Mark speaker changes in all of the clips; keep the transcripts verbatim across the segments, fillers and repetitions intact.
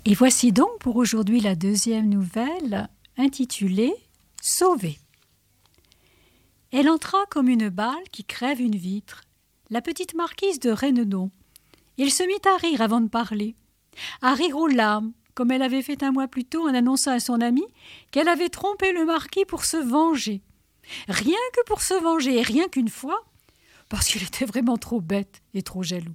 Speaker 1: Et voici donc pour aujourd'hui la deuxième nouvelle, intitulée « Sauvée ». Elle entra comme une balle qui crève une vitre, la petite marquise de Rennedon. Il se mit à rire avant de parler, à rire aux larmes, comme elle avait fait un mois plus tôt en annonçant à son ami qu'elle avait trompé le marquis pour se venger. Rien que pour se venger, et rien qu'une fois, parce qu'il était vraiment trop bête et trop jaloux.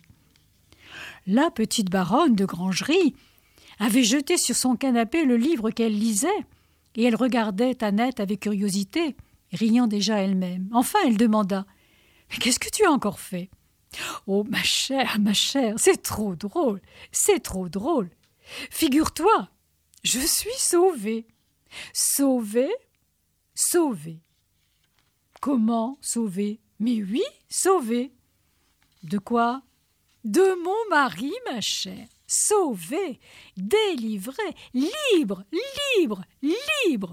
Speaker 1: La petite baronne de Grangerie avait jeté sur son canapé le livre qu'elle lisait, et elle regardait Annette avec curiosité, riant déjà elle-même. Enfin, elle demanda « Mais qu'est-ce que tu as encore fait ?»« Oh, ma chère, ma chère, c'est trop drôle, c'est trop drôle. Figure-toi, je suis sauvée. Sauvée, sauvée. » « Comment sauvée ? Mais oui, sauvée. »« De quoi ? De mon mari, ma chère. Sauvée, délivrée, libre, libre, libre. »«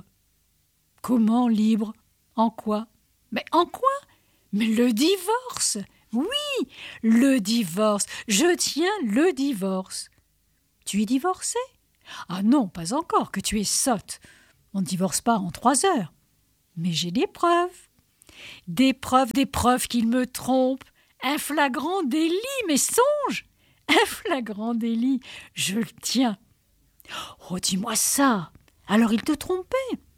Speaker 1: Comment libre ? En quoi ? Mais en quoi ? Mais le divorce. Oui, le divorce. Je tiens le divorce. »« Tu es divorcée ? Ah non, pas encore, que tu es sotte. On ne divorce pas en trois heures. Mais j'ai des preuves. Des preuves, des preuves qu'il me trompe. Un flagrant délit, mais songe ! Un flagrant délit, je le tiens. Oh, dis-moi ça. Alors il te trompait ?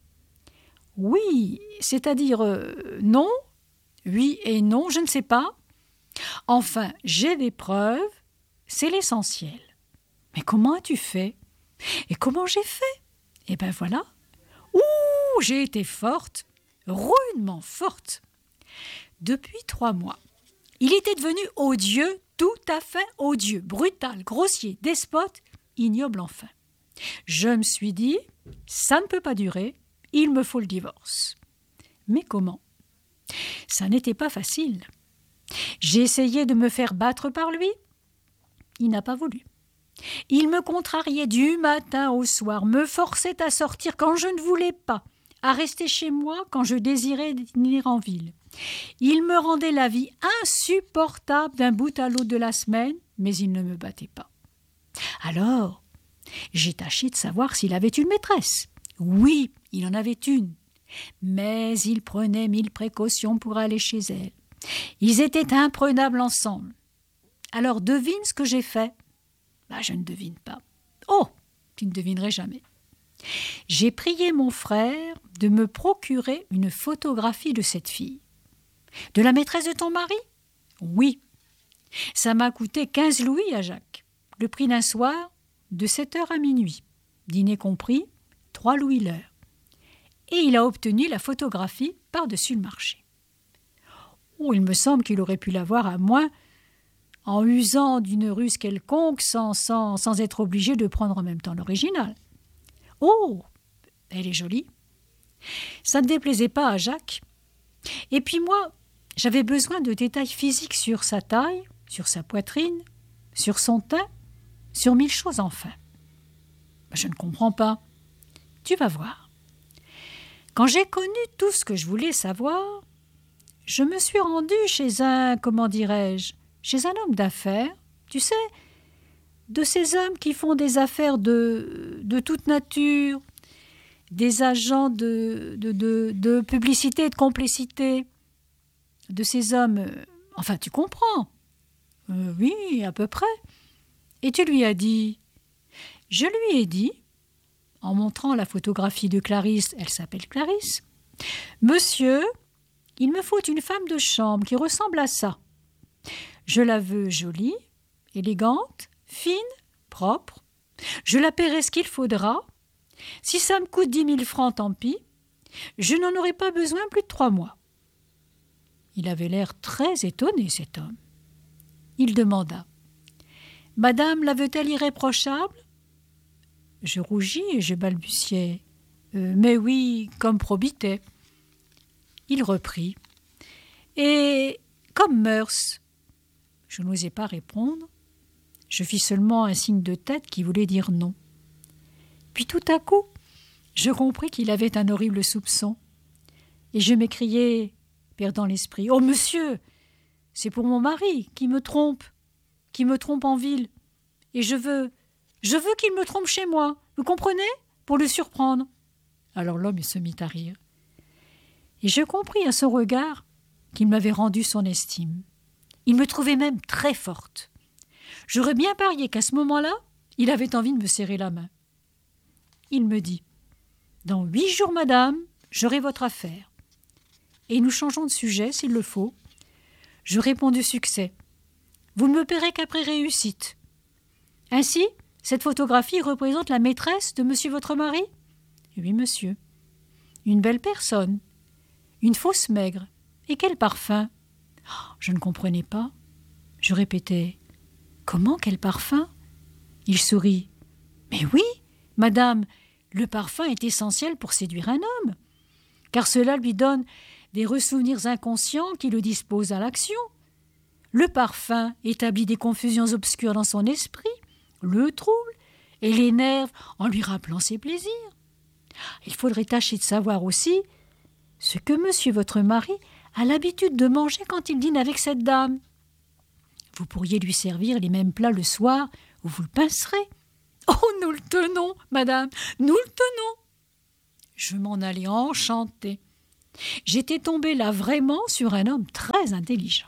Speaker 1: Oui, c'est-à-dire euh, non, oui et non, je ne sais pas. Enfin, j'ai des preuves, c'est l'essentiel. Mais comment as-tu fait ? Et comment j'ai fait ? Eh bien voilà. Ouh, j'ai été forte, rudement forte. Depuis trois mois, il était devenu odieux, tout à fait odieux, brutal, grossier, despote, ignoble enfin. Je me suis dit, ça ne peut pas durer, il me faut le divorce. Mais comment ? Ça n'était pas facile. J'ai essayé de me faire battre par lui. Il n'a pas voulu. Il me contrariait du matin au soir, me forçait à sortir quand je ne voulais pas, à rester chez moi quand je désirais dîner en ville. Il me rendait la vie insupportable d'un bout à l'autre de la semaine, mais il ne me battait pas. Alors, j'ai tâché de savoir s'il avait une maîtresse. Oui, il en avait une, mais il prenait mille précautions pour aller chez elle. Ils étaient imprenables ensemble. Alors devine ce que j'ai fait. Bah, je ne devine pas. Oh, tu ne devinerais jamais. J'ai prié mon frère de me procurer une photographie de cette fille. De la maîtresse de ton mari ? Oui. Ça m'a coûté quinze louis à Jacques. Le prix d'un soir, de sept heures à minuit. Dîner compris, trois louis l'heure. Et il a obtenu la photographie par-dessus le marché. Oh, il me semble qu'il aurait pu l'avoir à moins en usant d'une ruse quelconque sans, sans, sans être obligé de prendre en même temps l'original. Oh, elle est jolie. Ça ne déplaisait pas à Jacques. Et puis moi, j'avais besoin de détails physiques sur sa taille, sur sa poitrine, sur son teint, sur mille choses enfin. Je ne comprends pas. Tu vas voir. Quand j'ai connu tout ce que je voulais savoir, je me suis rendue chez un, comment dirais-je, chez un homme d'affaires, tu sais, de ces hommes qui font des affaires de, de toute nature, des agents de, de, de, de publicité et de complicité, de ces hommes, enfin tu comprends, euh, oui, à peu près. Et tu lui as dit, je lui ai dit, en montrant la photographie de Clarisse, elle s'appelle Clarisse, « Monsieur, il me faut une femme de chambre qui ressemble à ça. Je la veux jolie, élégante, fine, propre. Je la paierai ce qu'il faudra. Si ça me coûte dix mille francs, tant pis. Je n'en aurai pas besoin plus de trois mois. » Il avait l'air très étonné, cet homme. Il demanda, « Madame la veut-elle irréprochable ?» Je rougis et je balbutiai, euh, « Mais oui, comme probité. » Il reprit, « Et comme mœurs ?» Je n'osais pas répondre. Je fis seulement un signe de tête qui voulait dire non. Puis tout à coup, je compris qu'il avait un horrible soupçon. Et je m'écriai, perdant l'esprit, « Oh, monsieur, c'est pour mon mari qui me trompe, qui me trompe en ville. Et je veux, Je veux qu'il me trompe chez moi, vous comprenez? Pour le surprendre. » Alors l'homme se mit à rire. Et je compris à son regard qu'il m'avait rendu son estime. Il me trouvait même très forte. J'aurais bien parié qu'à ce moment-là, il avait envie de me serrer la main. Il me dit « Dans huit jours, madame, j'aurai votre affaire. » Et nous changeons de sujet, s'il le faut. Je réponds du succès. « Vous ne me paierez qu'après réussite. » Ainsi, cette photographie représente la maîtresse de monsieur votre mari? Oui, monsieur. Une belle personne. Une fausse maigre. Et quel parfum? Oh, je ne comprenais pas. Je répétais « Comment, quel parfum ?» Il sourit. « Mais oui, madame, le parfum est essentiel pour séduire un homme, car cela lui donne des ressouvenirs inconscients qui le disposent à l'action. Le parfum établit des confusions obscures dans son esprit, le trouble et l'énerve en lui rappelant ses plaisirs. Il faudrait tâcher de savoir aussi ce que monsieur votre mari a l'habitude de manger quand il dîne avec cette dame. Vous pourriez lui servir les mêmes plats le soir où vous le pincerez. Oh, nous le tenons, madame, nous le tenons. » Je m'en allais enchantée. J'étais tombée là vraiment sur un homme très intelligent.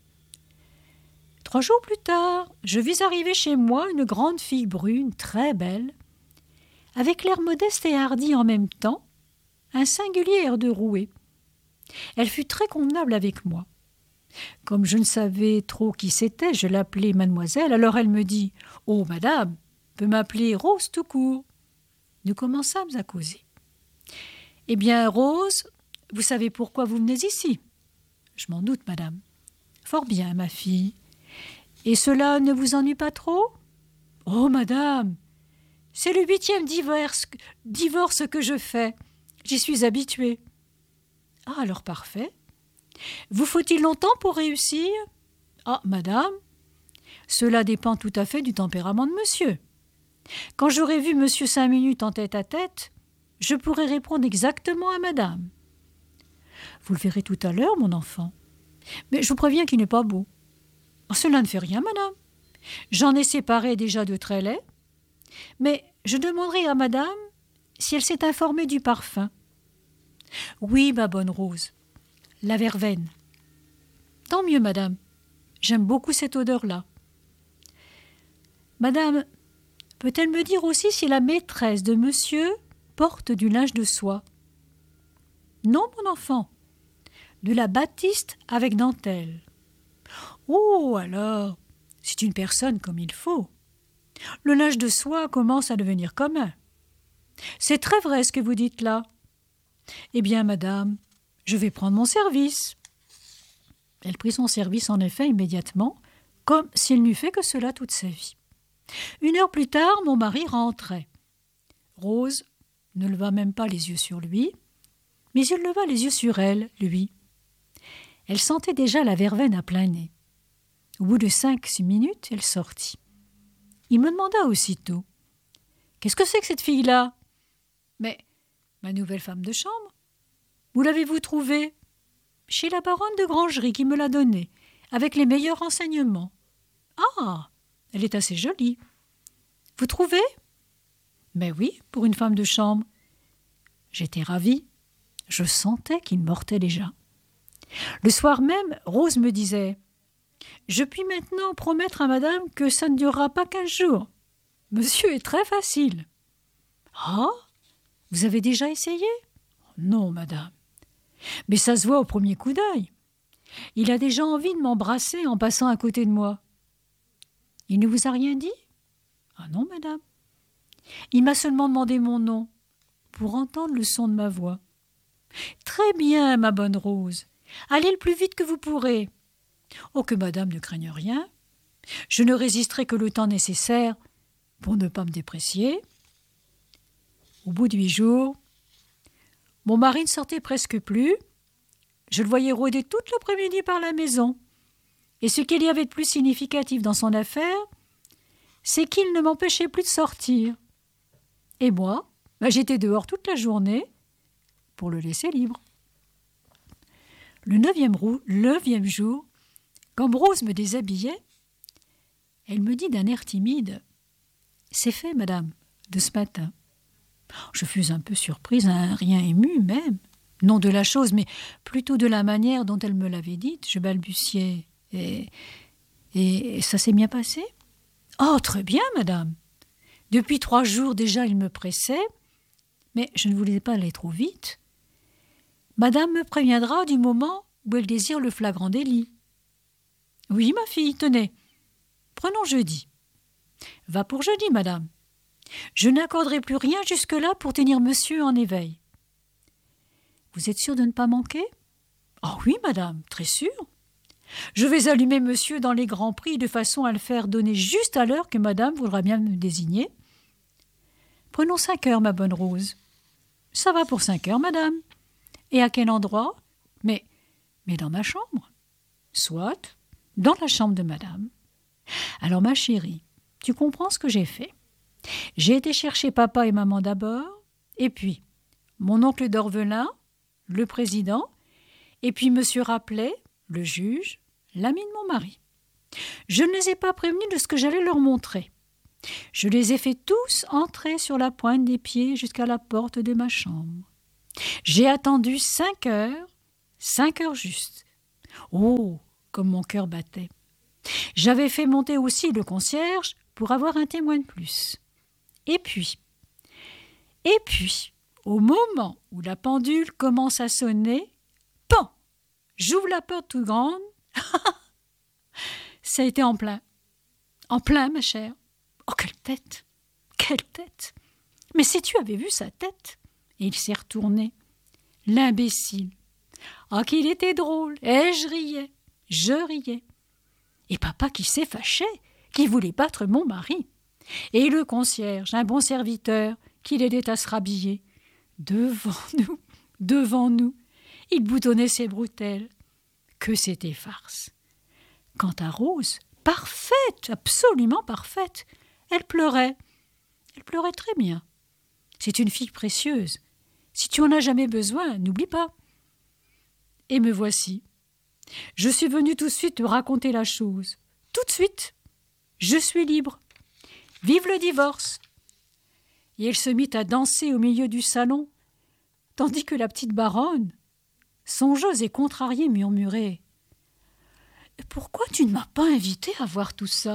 Speaker 1: Trois jours plus tard, je vis arriver chez moi une grande fille brune, très belle, avec l'air modeste et hardi en même temps, un singulier air de rouée. Elle fut très convenable avec moi. Comme je ne savais trop qui c'était, je l'appelai mademoiselle, alors elle me dit « Oh, madame, peut m'appeler Rose tout court. » Nous commençâmes à causer. « Eh bien, Rose, vous savez pourquoi vous venez ici? »« Je m'en doute, madame. »« Fort bien, ma fille. Et cela ne vous ennuie pas trop? »« Oh, madame, c'est le huitième divorce, divorce que je fais. J'y suis habituée. »« Ah, alors parfait. Vous faut-il longtemps pour réussir? »« Ah, madame, cela dépend tout à fait du tempérament de monsieur. Quand j'aurai vu monsieur cinq minutes en tête-à-tête, je pourrai répondre exactement à madame. »« Vous le verrez tout à l'heure, mon enfant. Mais je vous préviens qu'il n'est pas beau. »« Oh, cela ne fait rien, madame. J'en ai séparé déjà de très laid. Mais je demanderai à madame si elle s'est informée du parfum. »« Oui, ma bonne Rose. La verveine. »« Tant mieux, madame. J'aime beaucoup cette odeur-là. »« Madame, peut-elle me dire aussi si la maîtresse de monsieur porte du linge de soie? »« Non, mon enfant. De la batiste avec dentelle. »« Oh, alors, c'est une personne comme il faut. Le linge de soie commence à devenir commun. C'est très vrai ce que vous dites là. Eh bien, madame, je vais prendre mon service. » Elle prit son service en effet immédiatement, comme s'il n'eût fait que cela toute sa vie. Une heure plus tard, mon mari rentrait. Rose ne leva même pas les yeux sur lui, mais il leva les yeux sur elle, lui. Elle sentait déjà la verveine à plein nez. Au bout de cinq, six minutes, elle sortit. Il me demanda aussitôt « Qu'est-ce que c'est que cette fille-là ?»« Mais ma nouvelle femme de chambre. »« Où l'avez-vous trouvée ?»« Chez la baronne de Grangerie qui me l'a donnée, avec les meilleurs renseignements. »« Ah, elle est assez jolie. »« Vous trouvez ?»« Mais oui, pour une femme de chambre. » J'étais ravie. Je sentais qu'il mortait déjà. Le soir même, Rose me disait « Je puis maintenant promettre à madame que ça ne durera pas quinze jours. Monsieur est très facile. »« Ah, vous avez déjà essayé ?»« Non, madame. Mais ça se voit au premier coup d'œil. Il a déjà envie de m'embrasser en passant à côté de moi. »« Il ne vous a rien dit ?»« Ah non, madame. Il m'a seulement demandé mon nom pour entendre le son de ma voix. »« Très bien, ma bonne Rose. Allez le plus vite que vous pourrez. » « Oh, que madame ne craigne rien. Je ne résisterai que le temps nécessaire pour ne pas me déprécier. » Au bout de huit jours, mon mari ne sortait presque plus. Je le voyais rôder toute l'après-midi par la maison. Et ce qu'il y avait de plus significatif dans son affaire, c'est qu'il ne m'empêchait plus de sortir. Et moi, ben, j'étais dehors toute la journée pour le laisser libre. Le neuvième, rou- le neuvième jour, comme Rose me déshabillait, elle me dit d'un air timide « C'est fait, madame, de ce matin. Je fus un peu surprise, hein, rien émue même. Non de la chose, mais plutôt de la manière dont elle me l'avait dite. Je balbutiai. Et, et ça s'est bien passé ? Oh, très bien, madame. Depuis trois jours déjà, il me pressait, mais je ne voulais pas aller trop vite. Madame me préviendra du moment où elle désire le flagrant délit. Oui, ma fille, tenez. Prenons jeudi. Va pour jeudi, madame. Je n'accorderai plus rien jusque-là pour tenir monsieur en éveil. Vous êtes sûre de ne pas manquer ? Oh oui, madame, très sûre. Je vais allumer monsieur dans les grands prix de façon à le faire donner juste à l'heure que madame voudra bien me désigner. Prenons cinq heures, ma bonne Rose. Ça va pour cinq heures, madame. Et à quel endroit ? Mais, mais dans ma chambre. Soit, dans la chambre de madame. Alors, ma chérie, tu comprends ce que j'ai fait. J'ai été chercher papa et maman d'abord, et puis mon oncle d'Orvelin, le président, et puis monsieur Rappelet, le juge, l'ami de mon mari. Je ne les ai pas prévenus de ce que j'allais leur montrer. Je les ai fait tous entrer sur la pointe des pieds jusqu'à la porte de ma chambre. J'ai attendu cinq heures, cinq heures juste. Oh, comme mon cœur battait. J'avais fait monter aussi le concierge pour avoir un témoin de plus. Et puis, et puis, au moment où la pendule commence à sonner, pan, j'ouvre la porte toute grande. Ça a été en plein. En plein, ma chère. Oh, quelle tête! Quelle tête! Mais si tu avais vu sa tête! Et il s'est retourné. L'imbécile. Ah, qu'il était drôle! Et je riais. Je riais. Et papa qui s'est fâché, qui voulait battre mon mari. Et le concierge, un bon serviteur, qui l'aidait à se rhabiller. Devant nous, devant nous, il boutonnait ses bretelles. Que c'était farce. Quant à Rose, parfaite, absolument parfaite, elle pleurait. Elle pleurait très bien. C'est une fille précieuse. Si tu en as jamais besoin, n'oublie pas. Et me voici. Je suis venue tout de suite te raconter la chose. Tout de suite. Je suis libre. Vive le divorce. Et elle se mit à danser au milieu du salon, tandis que la petite baronne, songeuse et contrariée, murmurait « Pourquoi tu ne m'as pas invitée à voir tout ça ?»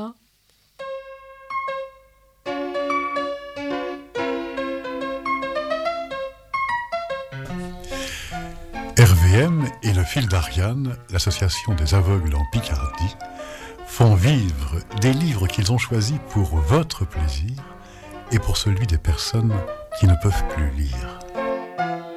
Speaker 2: R V M et le Fil d'Ariane, l'association des aveugles en Picardie, font vivre des livres qu'ils ont choisis pour votre plaisir et pour celui des personnes qui ne peuvent plus lire.